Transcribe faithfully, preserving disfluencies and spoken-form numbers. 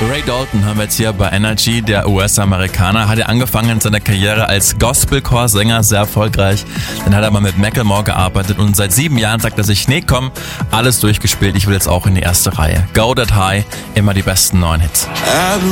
Ray Dalton haben wir jetzt hier bei Energy, der U S-Amerikaner, hat ja angefangen seine Karriere als Gospelchorsänger, sehr erfolgreich. Dann hat er mal mit Macklemore gearbeitet und seit sieben Jahren sagt er sich, nee komm, alles durchgespielt, ich will jetzt auch in die erste Reihe. Go That High, immer die besten neuen Hits.